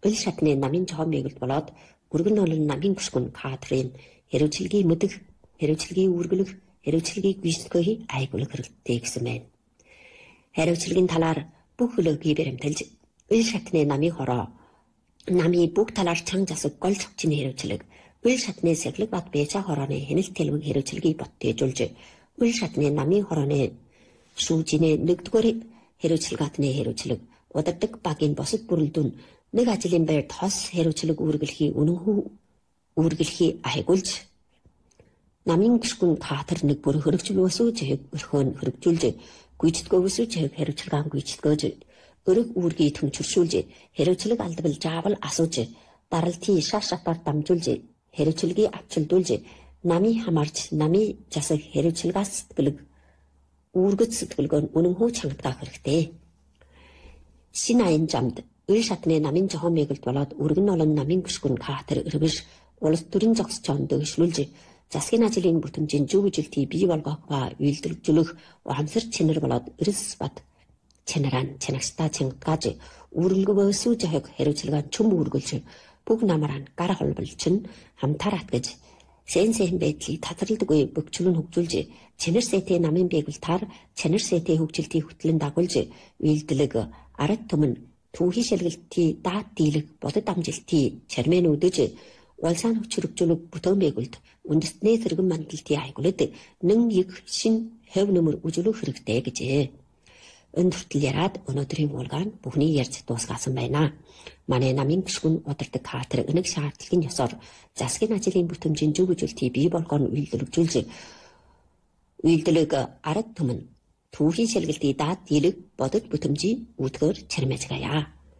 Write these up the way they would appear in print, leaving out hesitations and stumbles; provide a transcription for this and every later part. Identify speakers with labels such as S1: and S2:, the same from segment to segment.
S1: 을 шатны намын жоо мэгэлд болоод өргөн олон намын гүшгүн кадрын хэрэгжилгийн мэдэх, хэрэгжилгийн үргэлэх, хэрэгжилгийг гүйцэтгэхийг айгуулах хэрэгтэй гэсэн байна. Хэрэгжилгийн талаар бүх хөлөгийг баримталж 을 шатны намын хороо намын бүх талаар чанга засаг гол цогцны хэрэгжилэг 을 шатны сэглэг бат бэжа хорооны хяналт хэлбэг хэрэгжилгийг боттээжүүлж 을 шатны намын хорооны шүүжиний нэгдүгээр хэрэгжилгаатны хэрэгжилэг удирдаг багийн босод бүрэлдэхүүн нэг ажлын байр тос хэрэгжилэг үргэлхий айгуулж намын гүшгүн катер нэг бүр хэрэгжүүлвэсүү жиг өрхөн хэрэгжүүлж гүйцэтгэвэсүү жиг хэрэгжилгаан гүйцэтгэж өрөг үүргийг төмчөршүүлж хэрэгжилэг алдвал жаавал асууж даралтын шашатаар дамжуулж хэрэгжилгийг авчилдуулж намын хамаарч намын засаг хэрэгжилгаас сэтгэлэг үүргэц сэтгэлгөө үнэн хүү чангадаах хэрэгтэй. Шинэ аян замд 을 шатны намын жоо мэгэлд болоод өргөн олон намын гүшгүн катер өргөж улс төрийн зогсчоон дэгшлүүлж засгийн ажлын бүтэмжийн зөв үжилтийг бий болгох ба үйлдвэрлэх ухамсар чанар болоод эрс бат чанараа чанагчтай чангаж үргэлгөөсүү жахыг хэрэгжилгаан чөм үргэлж бүх намараа гар холболч нь хамтаар атгаж сэнсэн байдлыг татварлагдгүй бөхчлөн хөгжүүлж чанар сэтэ намын бэгэлтаар чанар сэтэ хөгжилтийг хөтлөн дагуулж үйлдэлэг ард түмэн түүхий шалгалтын даад дийлэг бодод амжилтын чармэн үдэж улсаан хүчрэгжүүлэг бүтээн бэгэлд үндэстний зэрэгэн мандалтын айгуулад нэн их шин хэв нөмөр үжүүлэх хэрэгтэй гэжээ. Өндөртөл яраад өнөөдрийн уулгаан бүхний ярьж дуусгасан байна. Манай намын гүшгүн удирдаг катер өнөг шаардлагын ёсоор засгийн ажлын бүтэмжийн зөв үжилтийг бий болгоно үйлдвэрлэж үйлдэлэг ард түмэн түүхийн шалгалтын даад дийлэг бодод бүтэмжийн үүдгээр чармайжгаая.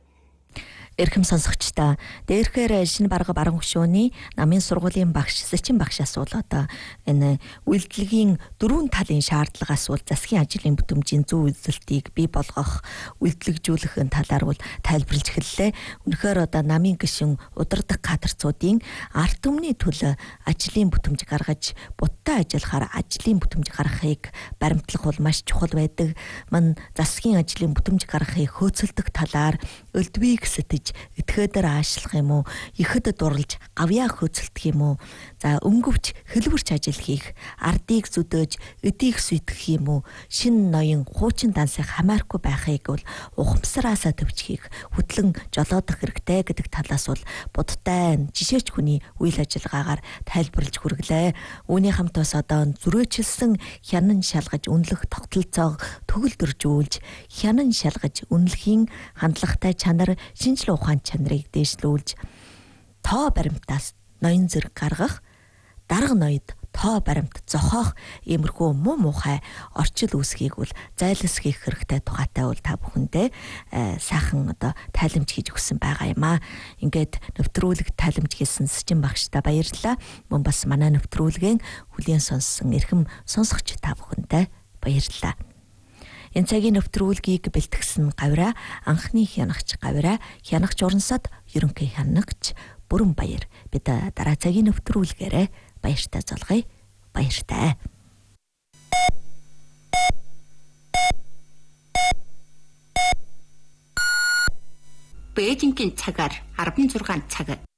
S2: Эрхэм сонсогчдаа дээрхээр шинэ барга баран хөшөөний намын сургуулийн багш Сэчин багш асуулаад энэ үйлдэлгийн дөрвөн талын шаардлагаас бол засгийн ажлын бүтэмжийн зөв үйлдэлтийг бий болгох үйлдэлжүүлэх талаар бол тайлбарлаж эхэллээ. Үнэхээр одоо намын гишүүн удирдах кадрцуудын ард түмний төлөө ажлын бүтэмж гаргаж будтай ажиллахаар ажлын бүтэмж гаргахыг баримтлах бол маш чухал байдаг. Мань засгийн ажлын бүтэмж гаргахыг хөөцөлдөх талаар өлдвийг сэтэж этгээдэр аашлах юм уу, ихэд дурлж гавьяа хөөцөлдөх юм уу, за өнгөвч хэлбэрч ажил хийх, ардыг зүдөөж эдийг сүйтгэх юм уу, шин ноён хуучин дансыг хамаарахгүй байхыг бол ухамсараасаа төвчхийг хөтлөн жолоодох хэрэгтэй гэдэг талаас бол будтай жишээч хүний үйл ажиллагаагаар тайлбарлаж хүргэлээ. Үүний хамтаас одоо зүрээчилсэн хянан шалгаж үнэлэх тогтолцоог төгөлдөржүүлж, хянан шалгаж үнэлэхийн хандлагатай чанар, шинжлэх ухаан чанарыг дээшлүүлж, тоо баримтаас ноён зэрэг гаргах, дарга ноёд тоо баримт зохиох иймэрхүү муу муухай орчил үүсхийг бол зайлсхийх хэрэгтэй тухайтай бол та бүхэндээ сайхан одоо тайлбарж хийж өгсөн байгаа юм аа. Ингээд нэвтрүүлэг тайлбарж хийсэн Сэчин багштай баярлалаа. Мөн бас манай нэвтрүүлгийн хүлээн сонссон эрхэм сонсогч та бүхэндээ баярлалаа. Энэ цагийн нэвтрүүлгийг бэлтгэсэн гавьраа анхны хянагч гавьраа хянагч урансад ерөнхий хянагч Бүрэн Баяр. Бид дараа цагийн нэвтрүүлгээрээ баяртай золгоё. Баяртай.
S1: Бээжингийн цагаар 16 цаг